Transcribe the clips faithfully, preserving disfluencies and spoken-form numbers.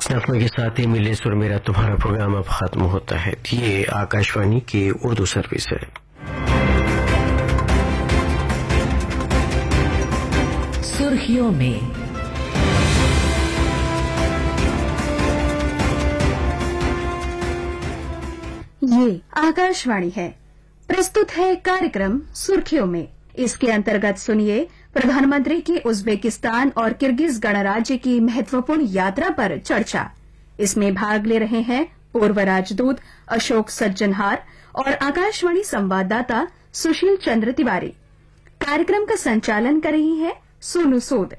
इस नगमे के साथ ही मिले सुर मेरा तुम्हारा प्रोग्राम अब खत्म होता है। ये आकाशवाणी की उर्दू सर्विस है। सुर्खियों में ये आकाशवाणी है। प्रस्तुत है कार्यक्रम सुर्खियों में। इसके अंतर्गत सुनिए प्रधानमंत्री की उज्बेकिस्तान और किर्गिज गणराज्य की महत्वपूर्ण यात्रा पर चर्चा। इसमें भाग ले रहे हैं पूर्व राजदूत अशोक सज्जनहार और आकाशवाणी संवाददाता सुशील चंद्र तिवारी। कार्यक्रम का संचालन कर रही है सोनू सूद।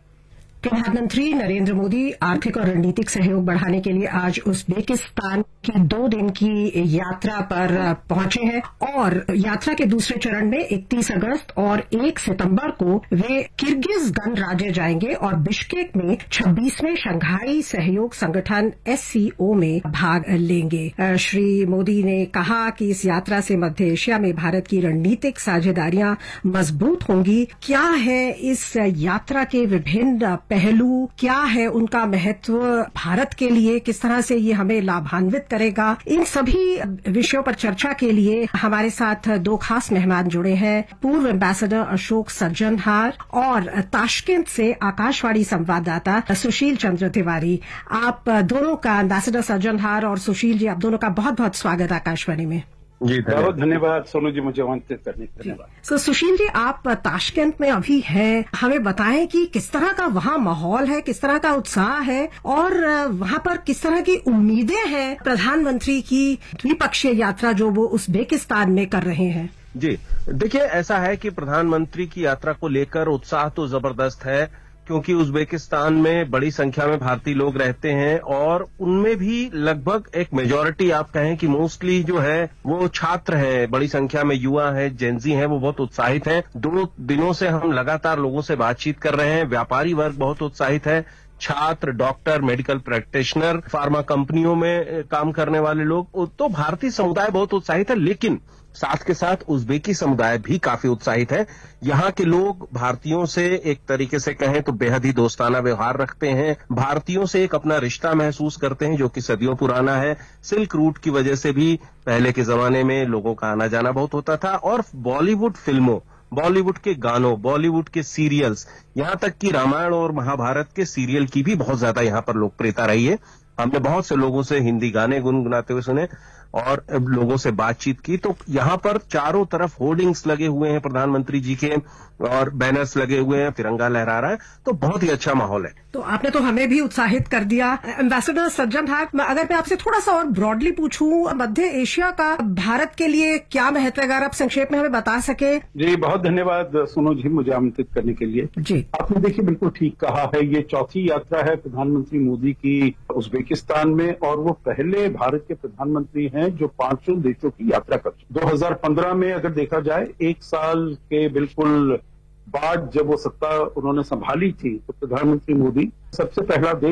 प्रधानमंत्री नरेंद्र मोदी आर्थिक और रणनीतिक सहयोग बढ़ाने के लिए आज उज्बेकिस्तान की दो दिन की यात्रा पर पहुंचे हैं और यात्रा के दूसरे चरण में इकतीस अगस्त और एक सितंबर को वे किर्गिज गणराज्य जाएंगे और बिश्केक में छब्बीसवें शंघाई सहयोग संगठन एससीओ में भाग लेंगे। श्री मोदी ने कहा कि इस यात्रा से मध्य एशिया में भारत की रणनीतिक साझेदारियां मजबूत होंगी। क्या है इस यात्रा के विभिन्न पहलू, क्या है उनका महत्व भारत के लिए, किस तरह से ये हमें लाभान्वित करेगा, इन सभी विषयों पर चर्चा के लिए हमारे साथ दो खास मेहमान जुड़े हैं। पूर्व एम्बेसडर अशोक सज्जनहार और ताशकेंत से आकाशवाणी संवाददाता सुशील चंद्र तिवारी। आप दोनों का, एम्बेसडर सज्जनहार और सुशील जी, आप दोनों का बहुत बहुत स्वागत आकाशवाणी में। जी बहुत धन्यवाद सोनू जी, मुझे आमंत्रित करने के लिए धन्यवाद। so, सुशील जी, आप ताशकेंत में अभी हैं, हमें बताएं कि किस तरह का वहाँ माहौल है, किस तरह का उत्साह है और वहाँ पर किस तरह की उम्मीदें हैं प्रधानमंत्री की द्विपक्षीय यात्रा जो वो उज्बेकिस्तान में कर रहे हैं। जी देखिए, ऐसा है कि प्रधानमंत्री की यात्रा को लेकर उत्साह तो जबरदस्त है, क्योंकि उज्बेकिस्तान में बड़ी संख्या में भारतीय लोग रहते हैं और उनमें भी लगभग एक मेजॉरिटी, आप कहें कि मोस्टली जो है वो छात्र हैं, बड़ी संख्या में युवा हैं, जेंजी हैं, वो बहुत उत्साहित हैं। दो दिनों से हम लगातार लोगों से बातचीत कर रहे हैं। व्यापारी वर्ग बहुत उत्साहित है, छात्र, डॉक्टर, मेडिकल प्रैक्टिशनर, फार्मा कंपनियों में काम करने वाले लोग, तो भारतीय समुदाय बहुत उत्साहित है। लेकिन साथ के साथ उज्बेकी समुदाय भी काफी उत्साहित है। यहाँ के लोग भारतीयों से एक तरीके से कहें तो बेहद ही दोस्ताना व्यवहार रखते हैं, भारतीयों से एक अपना रिश्ता महसूस करते हैं जो कि सदियों पुराना है। सिल्क रूट की वजह से भी पहले के जमाने में लोगों का आना जाना बहुत होता था और बॉलीवुड फिल्मों, बॉलीवुड के गानों, बॉलीवुड के सीरियल्स, यहाँ तक कि रामायण और महाभारत के सीरियल की भी बहुत ज्यादा यहाँ पर लोकप्रियता रही है। हमने बहुत से लोगों से हिंदी गाने गुनगुनाते हुए सुने और लोगों से बातचीत की, तो यहाँ पर चारों तरफ होर्डिंग्स लगे हुए हैं प्रधानमंत्री जी के और बैनर्स लगे हुए हैं, तिरंगा लहरा रहा है, तो बहुत ही अच्छा माहौल है। तो आपने तो हमें भी उत्साहित कर दिया। एम्बेसडर सज्जनहार, अगर मैं आपसे थोड़ा सा और ब्रॉडली पूछूं, मध्य एशिया का भारत के लिए क्या महत्व है, अगर आप संक्षेप में हमें बता सके। जी बहुत धन्यवाद सोनू जी, मुझे आमंत्रित करने के लिए। जी आपने देखिए बिल्कुल ठीक कहा है, ये चौथी यात्रा है प्रधानमंत्री मोदी की उज्बेकिस्तान में और वो पहले भारत के प्रधानमंत्री हैं जो पांचों देशों की यात्रा कर चुके। दो हज़ार पंद्रह में अगर देखा जाए, एक साल के बिल्कुल बाद जब वो सत्ता उन्होंने संभाली थी, तो प्रधानमंत्री मोदी सबसे पहला देश